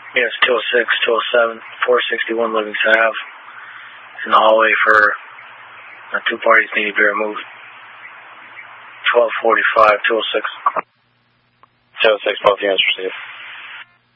Yes, 206, 207, 461 Livingston Ave. In the hallway for 2 parties need to be removed. 1245, 206. 206, both units received.